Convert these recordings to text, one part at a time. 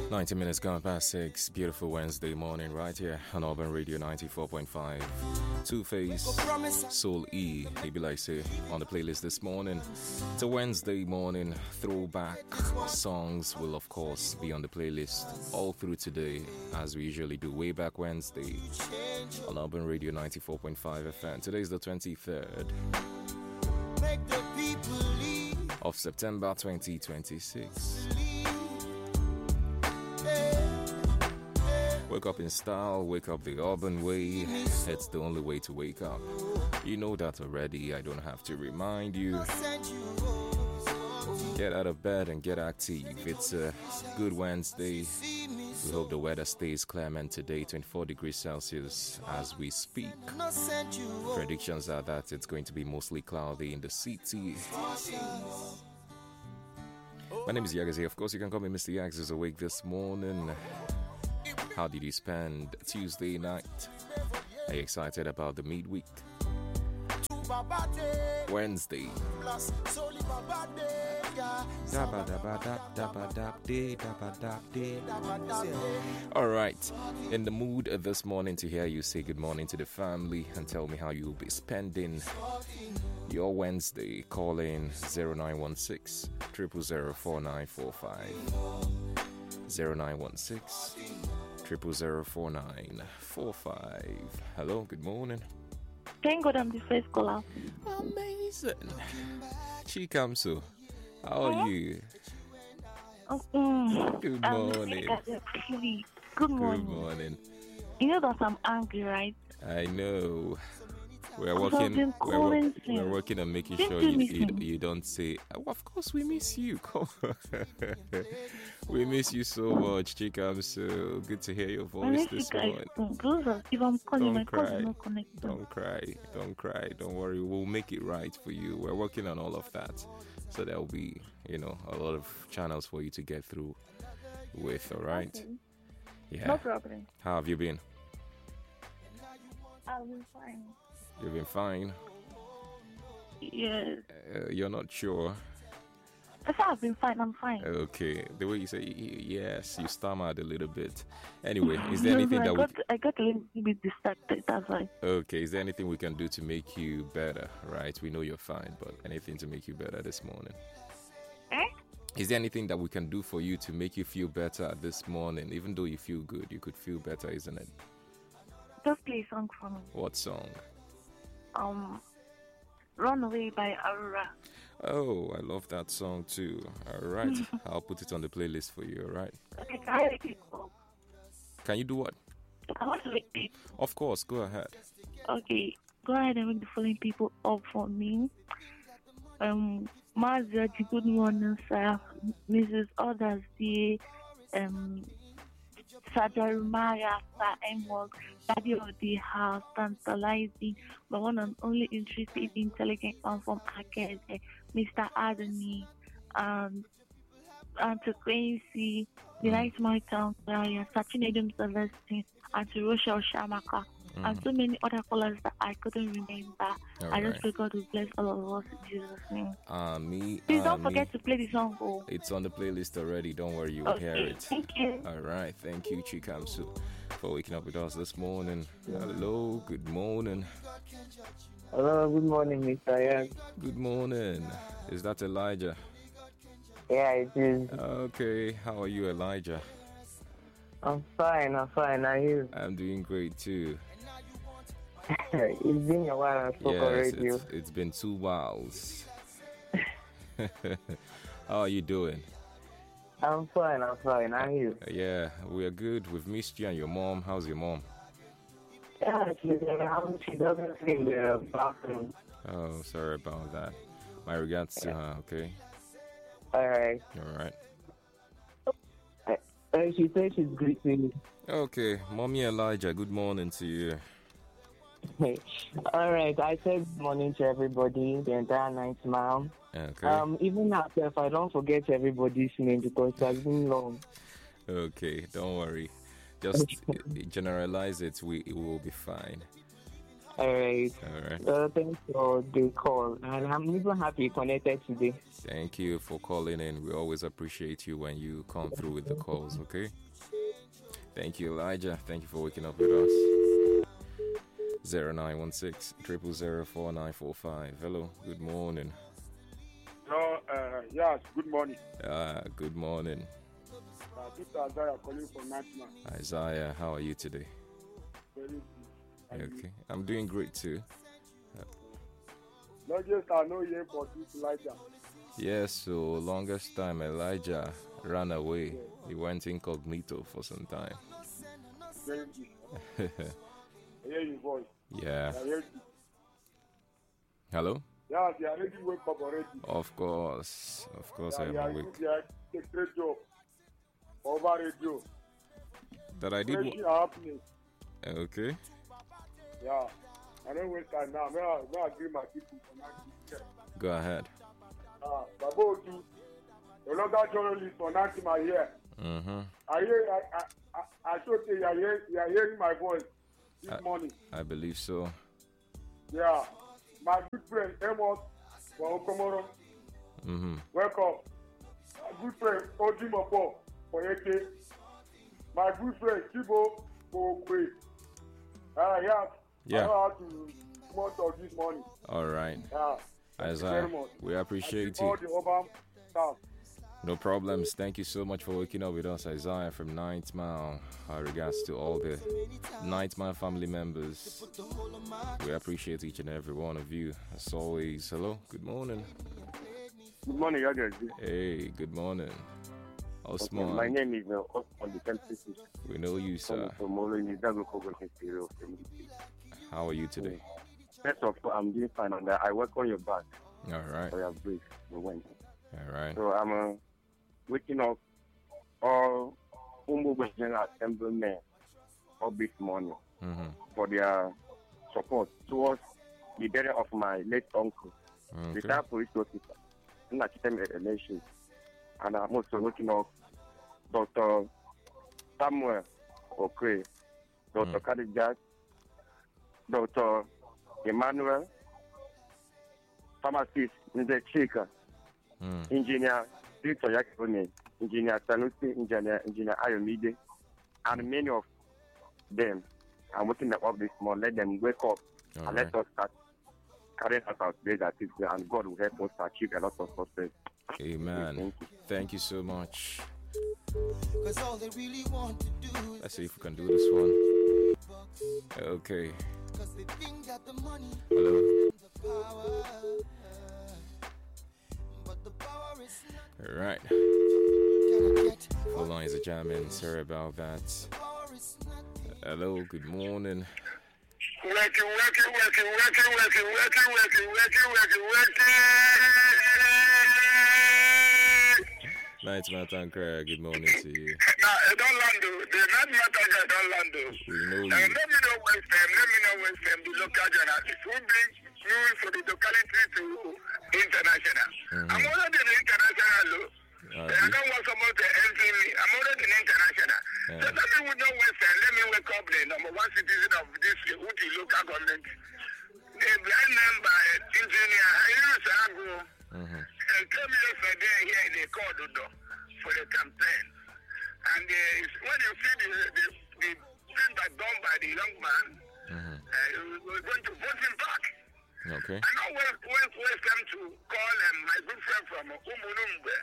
90 minutes gone past 6. Beautiful Wednesday morning right here on Urban Radio 94.5. Two-Face, Soul E, he be like say, on the playlist this morning. It's a Wednesday morning. Throwback songs will of course be on the playlist all through today, as we usually do, way back Wednesday on Urban Radio 94.5 FM. Today is the 23rd of September 2026. Wake up in style, wake up the urban way. It's the only way to wake up. You know that already, I don't have to remind you. Get out of bed and get active. It's a good Wednesday. We hope the weather stays clement today, 24 degrees Celsius as we speak. Predictions are that it's going to be mostly cloudy in the city. My name is Yagazi. Of course, you can call me Mr. Yags is awake this morning. How did you spend Tuesday night? Are you excited about the midweek? Wednesday. Alright, in the mood this morning to hear you say good morning to the family and tell me how you'll be spending your Wednesday. Call in 0916 000 4945 0916 000 4945. Hello, good morning. Thank God I'm the first caller. Amazing. Chikamsu, how are you? Good morning. Good morning. Good morning. You know that I'm angry, right? I know. We're working on making sure you don't say, oh, of course we miss you. We miss you so much, Chika. I'm so good to hear your voice this morning. If I'm calling, my call cry. is not connected. Don't cry. Don't worry. We'll make it right for you. We're working on all of that. So there'll be, a lot of channels for you to get through with, all right? Okay. Yeah. No problem. How have you been? I've been fine. You've been fine? Yes. You're not sure? I said I've been fine. I'm fine. Okay. The way you say yes, you stammered a little bit. Anyway, is there anything I got a little bit distracted. That's why. Okay. Is there anything we can do to make you better? Right. We know you're fine, but anything to make you better this morning? Is there anything that we can do for you to make you feel better this morning? Even though you feel good, you could feel better, isn't it? Just play a song for me. What song? Runaway by Aurora. Oh, I love that song too. All right. I'll put it on the playlist for you, all right? Okay, can I make it call? Can you do what? I want to make it. Of course, go ahead. Okay, go ahead and make the following people up for me. Mazia, good morning, sir. Mrs. Others, Sadarumaya, Sir Emwog, Daddy of the House, Tantalizing, the one and only interested, intelligent one from Akeze, Mr. Adoni, and to Quincy, the Light My Town, Sachin Adam Celestine, and to Rochelle Shamaka, and so many other callers that I couldn't remember. I just pray God will bless all of us in Jesus' name. Please don't forget to play the song. It's on the playlist already. Don't worry, you will hear it. Thank you. All right. Thank you, Chikamsu, for waking up with us this morning. Hello. Good morning. Hello. Good morning, Mr. Yan. Good morning. Is that Elijah? Yeah, it is. Okay. How are you, Elijah? I'm fine. Are you? I'm doing great too. It's been a while I spoke on radio. It's been 2 whiles. How are you doing? I'm fine. Are you? Yeah, we are good. We've missed you and your mom. How's your mom? Yeah, she doesn't sleep in the bathroom. Oh, sorry about that. My regards to her, okay? All right. She said she's greeting me. Okay, Mommy Elijah, good morning to you. All right, I said good morning to everybody, the entire night, ma'am. Okay. Even after, if I don't forget everybody's name because it has been long. Okay, don't worry. Just generalize it. It will be fine. All right. Thanks for the call, and I'm even happy connected today. Thank you for calling in. We always appreciate you when you come through with the calls, okay? Thank you, Elijah. Thank you for waking up with us. 0916 000 4945. Hello, good morning. No, yes, good morning. Good morning. This is Isaiah calling from National. Isaiah, how are you today? Very good. Okay, I'm doing great too. Longest I know here for this Elijah. Yes, so longest time Elijah ran away. He went incognito for some time. Very good. I hear your voice. Yeah. I hear you. Hello? Yeah, they already wake up already. Of course I am awake. Take straight job. Over radio. That I did. Happening. Okay. Yeah. I don't waste time now. May I agree my people for now. Go ahead. Baboju, the local journalist for Natima here. Mm-hmm. I should say you are hearing my voice this morning. I believe so. Yeah. My good friend Amos from Okomoro. Mm-hmm. Welcome. My good friend Ojimopo for AK. My good friend Kibo for Okwe. I know how to monitor this morning. All right. Yeah. Isaiah, we appreciate you. All the urban staff. No problems. Thank you so much for waking up with us, Isaiah from Ninth Mile. Our regards to all the Ninth Mile family members. We appreciate each and every one of you. As always, hello, good morning. Good morning, guys. Hey, good morning. Osman. My name is Osman the Tempest. We know you, sir. How are you today? First of all, I'm doing fine, and I work on your back. All right. For your brief, you went. All right. So I'm waking up all Umubu General Assemblymen up this morning for their support towards the burial of my late uncle, retired police officer, in the election. And I'm also waking up Dr. Samuel Okwe, Dr. Kadijat, Dr. Emmanuel, pharmacist Nde Chika, engineer Victor Yakone, engineer Sanusi, engineer Ayomide, and many of them. I'm waking them up this morning. Let them wake up and let us start carrying out our today's activity, and God will help us achieve a lot of success. Amen. Thank you so much. Let's see if we can do this one. Okay. Hello. All right. Hold on, is a jamming. Sorry about that. Hello. Good morning. Working. Night Matan Craig, good morning to you. Don't land. The night Matan Craig don't land. We know you. Let me know West Ham, the local journalist who brings news for the locality to international. I'm already in international. I don't want someone to envy me. I'm already in international. So let me know West Ham. Let me wake up the number one citizen of this Uti local government. The blind member, engineer, came yesterday here in the corridor for the campaign. And when you see the thing that done by the young man, we're going to vote him back. Okay. I know West Ham to call my good friend from Umunumbe,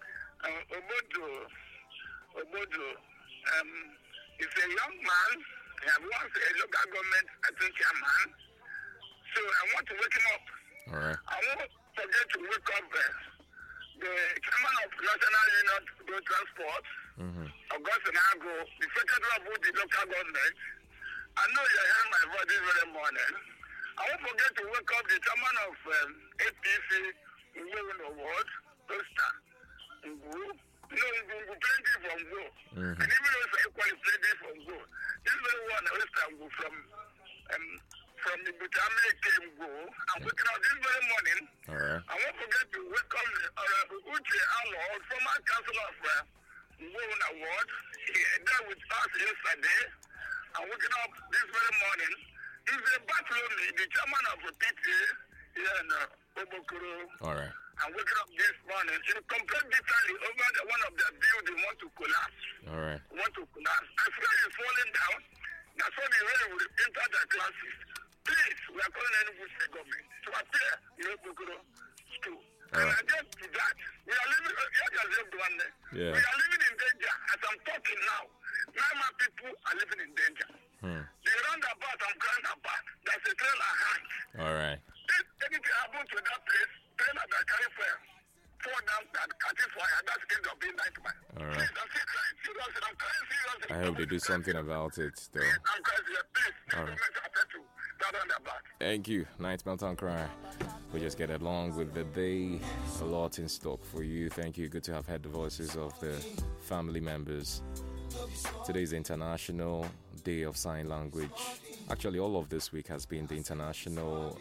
Obodo. He's a young man. He has once a local government, I think, chairman. So I want to wake him up. All right. I won't forget to wake up the chairman of National Union Road Transport, Augustine Ago, the secretary of the local government. I know you're hearing my voice this very morning. I won't forget to wake up the chairman of APC Ngwe Award, Tosta Ngwu. Ngwu plenty from Ngwu. And even though it's equally plenty from Ngwu, this very one Ngwu from the Butame came Ngwu. I'm waking up this very morning. All right. I won't forget to welcome Uche Alo, former councillor of Ngwu Award. He died with us yesterday. I'm waking up this very morning. If they battle only, the chairman of the PTA here in Obokoro. All right. I'm waking up this morning. She complained bitterly over one of their buildings want to collapse. All right. Want to collapse. I feel it's falling down. That's why the rain will enter the classes. Please, we are calling any state government to appear in Obokoro school. And again to that, we are living. We are living in danger. As I'm talking now, 9 more people are living in danger. The roundabout, I'm crying about. That's a trailer hand. All right. If anything happens to that place, trailer that carry fire, fall down that catching fire, that's the end of the nightmare. All right. Please, I'm crying serious. I'm crying serious. I hope they do something about it, though. I'm crying serious. Please, all right. That roundabout. Thank you, Night Mountain Cry. We just get along with the day. A lot in stock for you. Thank you. Good to have heard the voices of the family members. Today is International Day of Sign Language. Actually, all of this week has been the International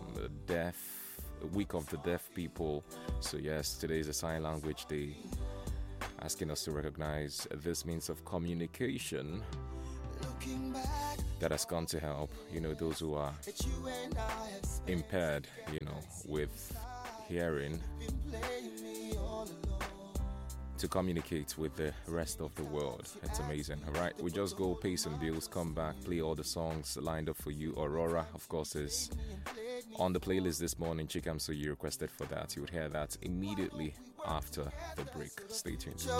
Week of the Deaf People. So yes, today is a Sign Language Day, asking us to recognize this means of communication that has come to help, those who are impaired, with hearing, to communicate with the rest of the world. It's amazing. All right, we just go pay some bills, come back, play all the songs lined up for you. Aurora, of course, is on the playlist this morning. Chikam, so you requested for that. You would hear that immediately after the break. Stay tuned. It's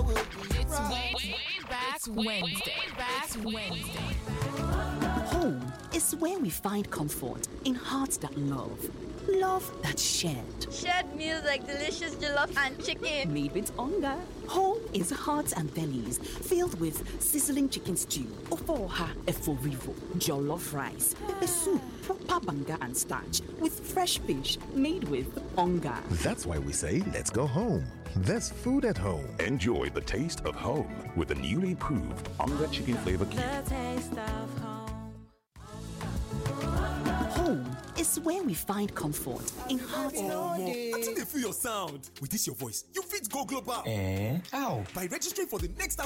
back Wednesday. Home is where we find comfort in hearts that love that's shared. Shared meals like delicious jollof and chicken. Made with hunger. Home is hearts and bellies filled with sizzling chicken stew, ofoha eforivo, jollof rice, pepper soup, proper banga and starch, with fresh fish made with hunger. That's why we say, let's go home. There's food at home. Enjoy the taste of home with the newly improved Hunger Chicken Flavor Cube. The taste of home. Home is where we find comfort in hearts. I think they feel your sound. With this your voice, you fit go global. How? By registering for the next